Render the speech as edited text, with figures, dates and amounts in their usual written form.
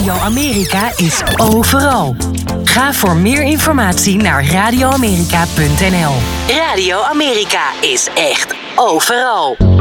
Radio Amerika is overal. Ga voor meer informatie naar radioamerika.nl. Radio Amerika is echt overal.